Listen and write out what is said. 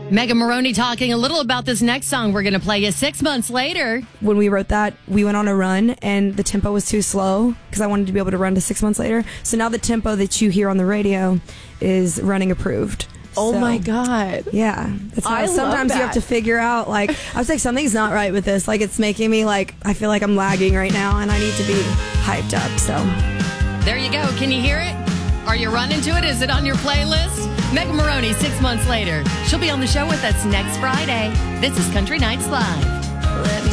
Megan Maroney talking a little about this next song we're going to play you 6 months later. When we wrote that, we went on a run and the tempo was too slow because I wanted to be able to run to 6 months later. So now the tempo that you hear on the radio is running approved. Oh So, my God. Yeah. That's how I love sometimes you that. have to figure out, like, I was like, something's not right with this. Like, it's making me, like, I feel like I'm lagging right now and I need to be hyped up. So There you go. Can you hear it? Are you running to it? Is it on your playlist? Megan Maroney, 6 months later. She'll be on the show with us next Friday. This is Country Nights Live. let me